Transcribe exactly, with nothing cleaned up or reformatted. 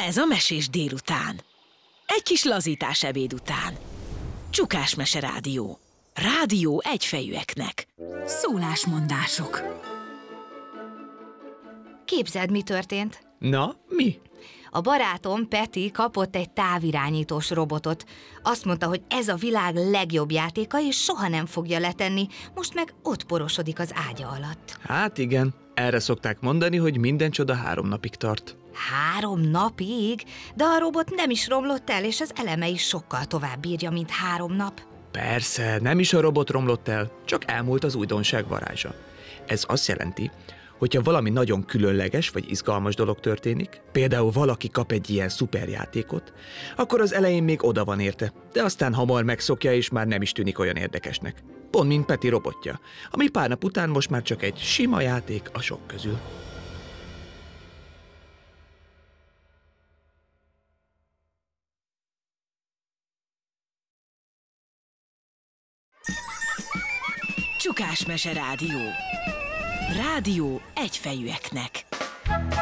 Ez a mesés délután. Egy kis lazítás ebéd után. Csukás Mese Rádió. Rádió egyfejűeknek. Szólásmondások. Képzeld, mi történt? Na, mi? A barátom Peti kapott egy távirányítós robotot. Azt mondta, hogy ez a világ legjobb játéka, és soha nem fogja letenni, most meg ott porosodik az ágya alatt. Hát igen, erre szokták mondani, hogy minden csoda három napig tart. Három napig? De a robot nem is romlott el, és az eleme is sokkal tovább bírja, mint három nap. Persze, nem is a robot romlott el, csak elmúlt az újdonság varázsa. Ez azt jelenti, hogyha valami nagyon különleges vagy izgalmas dolog történik, például valaki kap egy ilyen szuperjátékot, akkor az elején még oda van érte, de aztán hamar megszokja, és már nem is tűnik olyan érdekesnek. Pont mint Peti robotja, ami pár nap után most már csak egy sima játék a sok közül. Csukás Mese Rádió. Rádió egyfejűeknek.